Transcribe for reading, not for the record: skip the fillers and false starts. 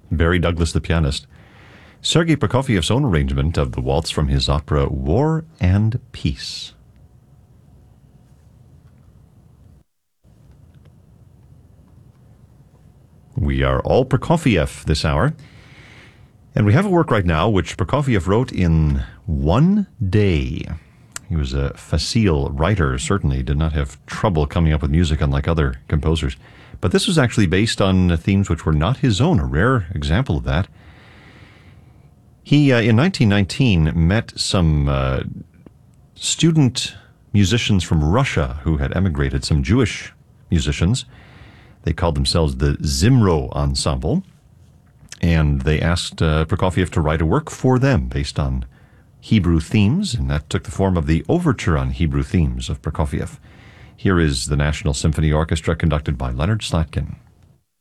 Barry Douglas, the pianist. Sergei Prokofiev's own arrangement of the waltz from his opera War and Peace. We are all Prokofiev this hour. And we have a work right now which Prokofiev wrote in one day. He was a facile writer, certainly did not have trouble coming up with music unlike other composers. But this was actually based on themes which were not his own, a rare example of that. He, in 1919, met some student musicians from Russia who had emigrated, some Jewish musicians. They called themselves the Zimro Ensemble. And they asked Prokofiev to write a work for them based on Hebrew themes, and that took the form of the Overture on Hebrew Themes of Prokofiev. Here is the National Symphony Orchestra conducted by Leonard Slatkin.